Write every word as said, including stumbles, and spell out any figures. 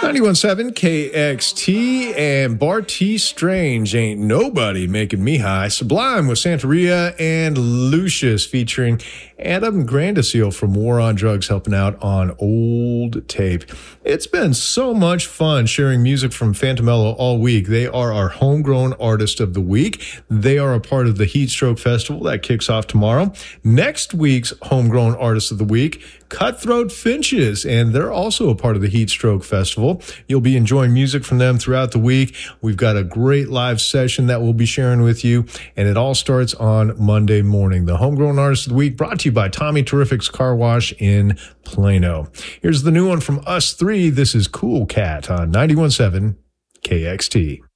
ninety-one point seven K X T and Barty Strange, Ain't Nobody Making Me High. Sublime with Santeria and Lucius featuring Adam Grandisio from War on Drugs helping out on Old Tape. It's been so much fun sharing music from Phantomello all week. They are our Homegrown Artist of the Week. They are a part of the Heatstroke Festival that kicks off tomorrow. Next week's Homegrown Artist of the Week, Cutthroat Finches, and they're also a part of the Heatstroke Festival. You'll be enjoying music from them throughout the week. We've got a great live session that we'll be sharing with you, and it all starts on Monday morning. The Homegrown Artist of the Week brought to you by Tommy Terrific's Car Wash in Plano. Here's the new one from us three. This is Cool Cat on ninety-one point seven K X T.